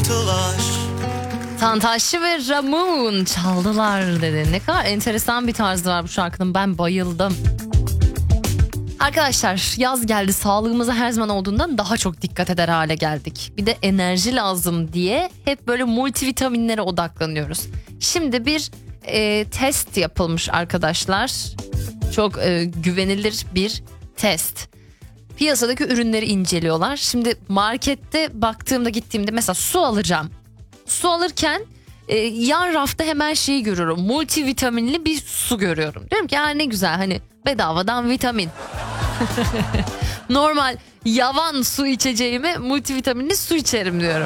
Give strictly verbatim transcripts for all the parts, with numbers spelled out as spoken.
çaldılar. Tantaşçı ve Ramun çaldılar dedi. Ne kadar enteresan bir tarzı var bu şarkının. Ben bayıldım. Arkadaşlar yaz geldi, sağlığımıza her zaman olduğundan daha çok dikkat eder hale geldik. Bir de enerji lazım diye hep böyle multivitaminlere odaklanıyoruz. Şimdi bir e, test yapılmış arkadaşlar. Çok e, güvenilir bir test. Piyasadaki ürünleri inceliyorlar. Şimdi markette baktığımda, gittiğimde mesela su alacağım. Su alırken e, yan rafta hemen şeyi görüyorum. Multivitaminli bir su görüyorum. Diyorum ki ya ne güzel, hani bedavadan vitamin. Normal yavan su içeceğime multivitaminli su içerim diyorum.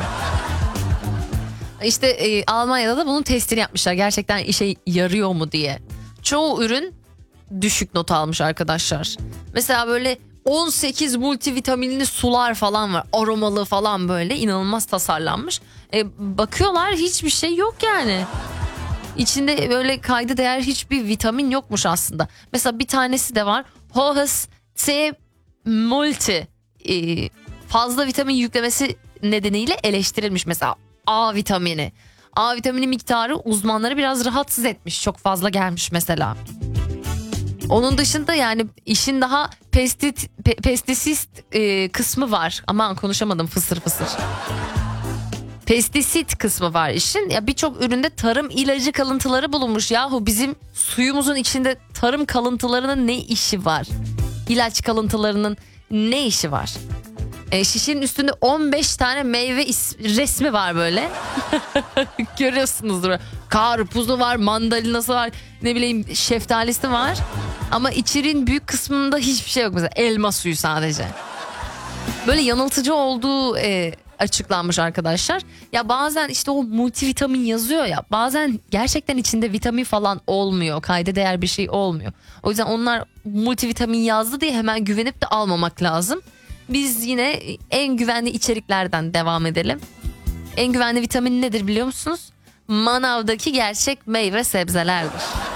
İşte e, Almanya'da da bunun testini yapmışlar. Gerçekten işe yarıyor mu diye. Çoğu ürün düşük not almış arkadaşlar. Mesela böyle on sekiz multivitaminli sular falan var. Aromalı falan, böyle inanılmaz tasarlanmış. E, bakıyorlar hiçbir şey yok yani. İçinde böyle kayda değer hiçbir vitamin yokmuş aslında. Mesela bir tanesi de var. Hohes C Multi. E, fazla vitamin yüklemesi nedeniyle eleştirilmiş mesela A vitamini. A vitamini miktarı uzmanları biraz rahatsız etmiş. Çok fazla gelmiş mesela. Onun dışında yani işin daha pestit, pe, pestisit e, kısmı var. Aman konuşamadım, fısır fısır. Pestisit kısmı var işin. Ya birçok üründe tarım ilacı kalıntıları bulunmuş. Yahu bizim suyumuzun içinde tarım kalıntılarının ne işi var? İlaç kalıntılarının ne işi var? E, şişenin üstünde on beş tane meyve is- resmi var böyle. Görüyorsunuzdur. Karpuzu var, mandalinası var, ne bileyim şeftalisi var. Ama içeriğin büyük kısmında hiçbir şey yok. Mesela elma suyu sadece. Böyle yanıltıcı olduğu e, açıklanmış arkadaşlar. Ya bazen işte o multivitamin yazıyor ya, bazen gerçekten içinde vitamin falan olmuyor. Kayda değer bir şey olmuyor. O yüzden onlar multivitamin yazdı diye hemen güvenip de almamak lazım. Biz yine en güvenli içeriklerden devam edelim. En güvenli vitamin nedir biliyor musunuz? Manavdaki gerçek meyve sebzelerdir.